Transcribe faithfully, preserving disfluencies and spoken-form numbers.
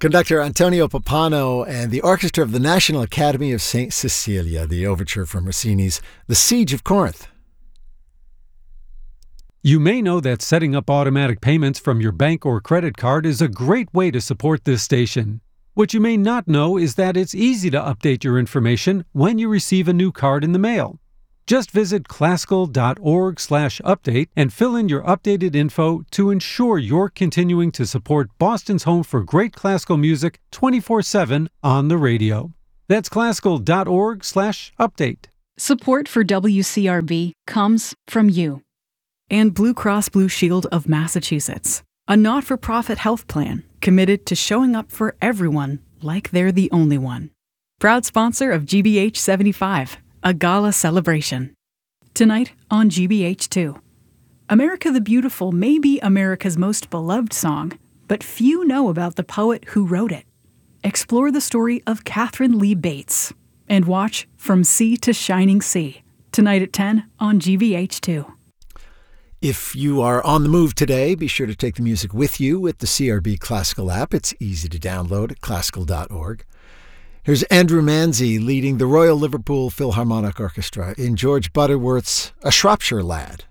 Conductor Antonio Pappano and the orchestra of the National Academy of Saint Cecilia, the overture from Rossini's The Siege of Corinth. You may know that setting up automatic payments from your bank or credit card is a great way to support this station. What you may not know is that it's easy to update your information when you receive a new card in the mail. Just visit classical dot org slash update and fill in your updated info to ensure you're continuing to support Boston's home for great classical music twenty-four seven on the radio. That's classical dot org slash update. Support for W C R B comes from you. And Blue Cross Blue Shield of Massachusetts, a not-for-profit health plan committed to showing up for everyone like they're the only one. Proud sponsor of G B H seventy-five, a gala celebration. Tonight on G B H two. America the Beautiful may be America's most beloved song, but few know about the poet who wrote it. Explore the story of Catherine Lee Bates and watch From Sea to Shining Sea, tonight at ten on G B H two. If you are on the move today, be sure to take the music with you with the C R B Classical app. It's easy to download at classical dot org. Here's Andrew Manzi leading the Royal Liverpool Philharmonic Orchestra in George Butterworth's A Shropshire Lad.